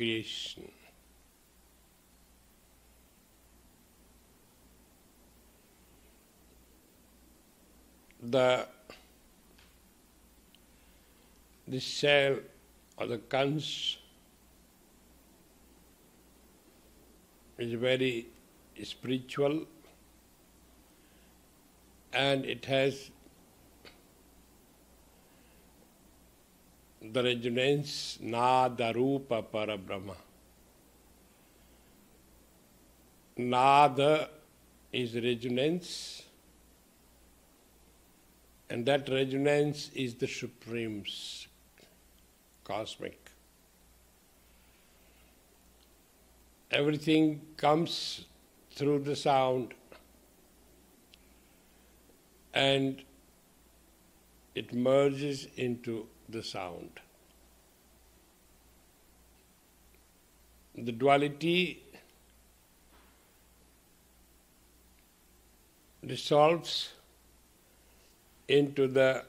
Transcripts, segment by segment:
creation. The shell or the conch is very spiritual, and it has the resonance Nada Rupa Parabrahma. Nada is resonance, and that resonance is the supreme cosmic. Everything comes through the sound, and it merges into the sound. The duality dissolves into the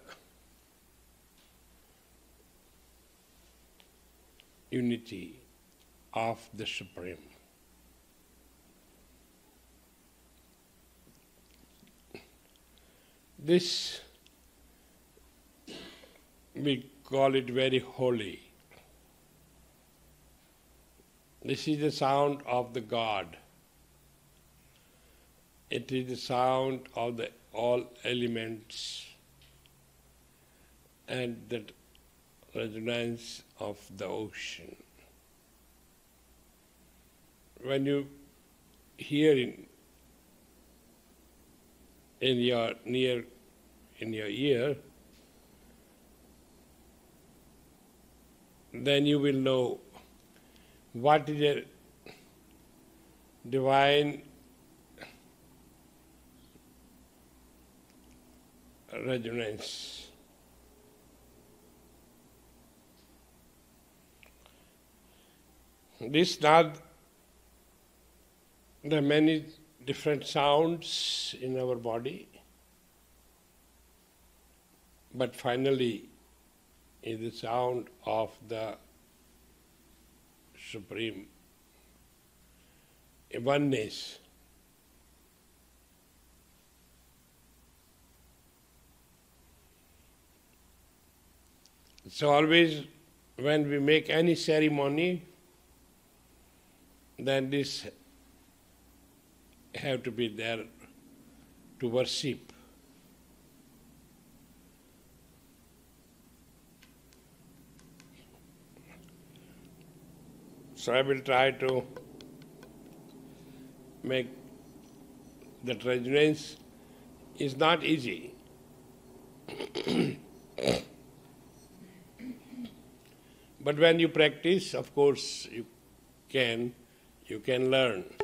unity of the Supreme. This, we call it very holy. This is the sound of the God. It is the sound of the all elements and the resonance of the ocean. When you hear in your ear, then you will know what is a divine resonance. This not the many different sounds in our body, but finally is the sound of the Supreme oneness. So always when we make any ceremony, then this have to be there to worship. So I will try to make that resonance. Is not easy. But when you practice, of course, you can learn.